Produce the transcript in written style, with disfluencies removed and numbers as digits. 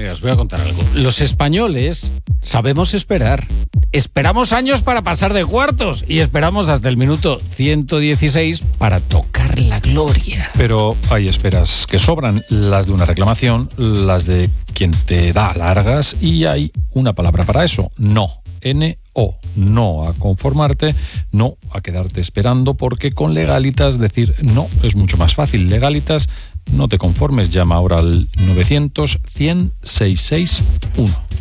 Mira, os voy a contar algo. Los españoles sabemos esperar. Esperamos años para pasar de cuartos y esperamos hasta el minuto 116 para tocar la gloria. Pero hay esperas que sobran, las de una reclamación, las de quien te da largas, y hay una palabra para eso: no. N-O. No a conformarte, no a quedarte esperando, porque con Legalitas decir no es mucho más fácil. Legalitas, no te conformes, llama ahora al 900 100 661.